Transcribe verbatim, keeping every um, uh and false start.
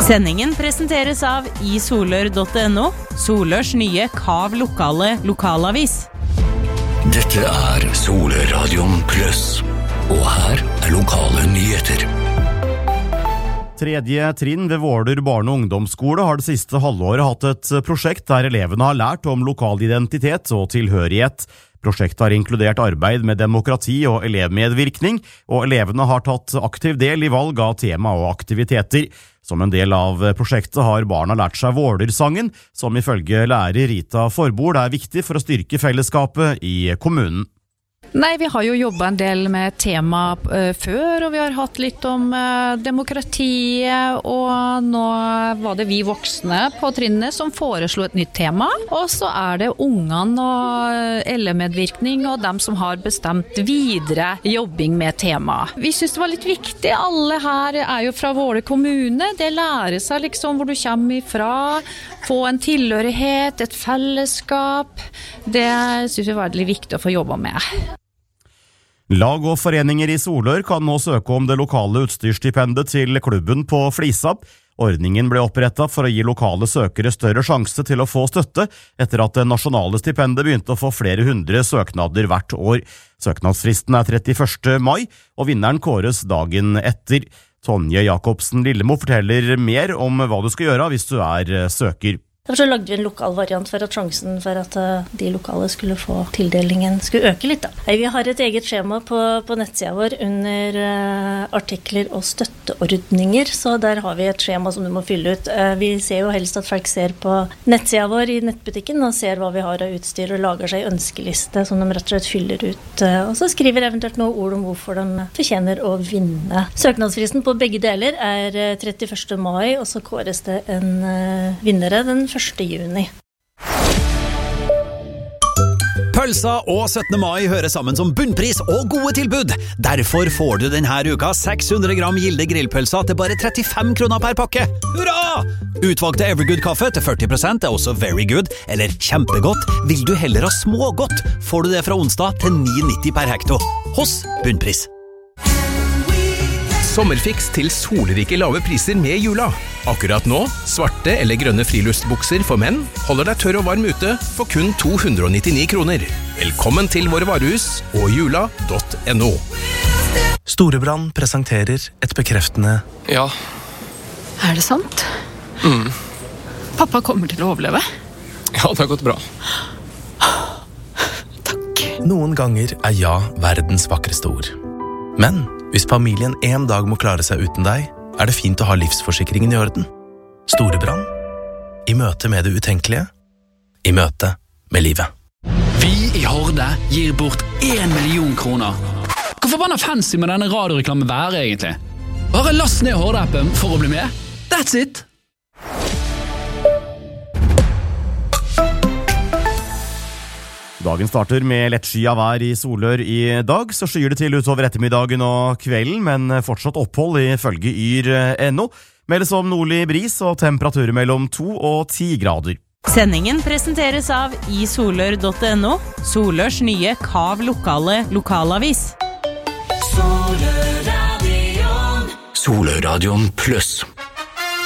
Sendingen presenteres av i solør punktum no, Solørs nye Kav lokale lokalavis. Dette er Solørradion Plus, og her er lokale nyheter. Tredje trinn ved Våler barne- og ungdomsskole har det siste halvåret hatt et prosjekt der elevene har lært om lokal identitet og tilhørighet. Prosjektet har inkludert arbeid med demokrati og elevmedvirkning, og elevene har tatt aktiv del i valg av tema og aktiviteter. Som en del av prosjektet har barna lært seg Vålersangen, som ifølge lærer Rita Forbord er viktig for å styrke fellesskapet i kommunen. Nei, vi har jo jobbet en del med tema uh, før, og vi har hatt litt om uh, demokratiet, og nå var det vi voksne på trinnet som foreslo et nytt tema, og så er det ungene og elevmedvirkning og dem som har bestemt videre jobbing med tema. Vi synes det var litt viktig, alle her er jo fra Våler kommune, det lærer seg liksom hvor du kommer ifra, få en tilhørighet, et fellesskap, det synes vi var veldig viktig å få jobbe med. Lag og foreninger i Solør kan nå søke om det lokale utstyrsstipendet til klubben på Flisa. Ordningen ble opprettet for å gi lokale søkere større sjanse til å få støtte, etter at det nasjonale stipendet begynte å få flere hundre søknader hvert år. Søknadsfristen er trettiførste mai, og vinneren kåres dagen etter. Tonje Jakobsen Lillemo forteller mer om hva du skal gjøre hvis du er søker. Derfor så lagde vi en lokal variant for at sjansen for at de lokale skulle få tildelingen skulle øke litt. Da. Vi har et eget skjema på, på nettsida vår under uh, artikler og støtteordninger, så der har vi et skjema som du må fylle ut. Uh, vi ser jo helst at folk ser på nettsida vår i nettbutikken og ser hva vi har av utstyr og lager seg ønskeliste som de rett og slett fyller ut. Uh, og så skriver eventuelt noen ord om hvorfor de fortjener å vinne. Søknadsfristen på begge deler er trettiførste mai, og så kåres det en uh, vinnere den første juni. Pølsa og syttende mai hører sammen som bunnpris og gode tilbud. Derfor får du denne uka seks hundre gram Gilde grillpølsa til bare trettifem kroner per pakke. Hurra! Utvalgte Evergood-kaffe til førti prosent er også very good, eller kjempegodt. Vil du heller ha smågodt, får du det fra onsdag til ni nitti per hekto. Hos bunnpris. Sommerfiks til solrike lave priser med jula. Akkurat nå, svarte eller grønne friluftsbukser for menn holder deg tørr og varm ute for kun to hundre nittini kroner. Velkommen til våre varehus og jula punktum no. Storebrand presenterer et bekreftende Ja. Er det sant? Mm. Pappa kommer til å overleve? Ja, det har gått bra. Takk. Noen ganger er ja verdens vakreste ord. Men hvis familien en dag må klare seg uten deg, er det fint å ha livsforsikringen i orden. Storebrand. I møte med det utenkelige. I møte med livet. Vi i Horde gir bort en million kroner. Hvor forbanna fancy med denne radioreklamen være egentlig? Bare last ned Horde-appen for å bli med. That's it! Dagen starter med lett sky av vær i Solør i dag, så skyer det til utover ettermiddagen og kvelden, men fortsatt opphold ifølge yr punktum no. Meldes om nordlig bris og temperaturer mellom to og ti grader. Sendingen presenteres av i solør punktum no, Solørs nye Kav lokale lokalavis. Solørradion Plus.